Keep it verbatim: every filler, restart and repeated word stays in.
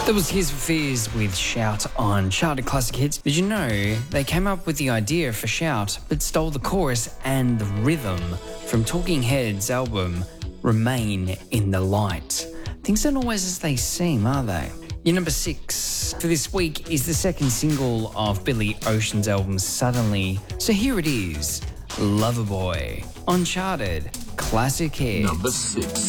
That was Tears for Fears with Shout on Charted Classic Hits. Did you know they came up with the idea for Shout but stole the chorus and the rhythm from Talking Heads' album Remain in the Light? Things aren't always as they seem, are they? Your number six for this week is the second single of Billy Ocean's album Suddenly. So here it is, Loverboy on Charted Classic Hits. Number six.